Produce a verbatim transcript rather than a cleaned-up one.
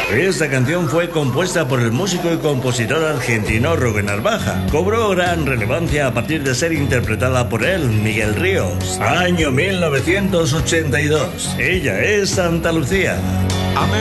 Esta canción fue compuesta por el músico y compositor argentino Rubén Narvaja. Cobró gran relevancia a partir de ser interpretada por él, Miguel Ríos. Año mil novecientos ochenta y dos. Ella es Santa Lucía.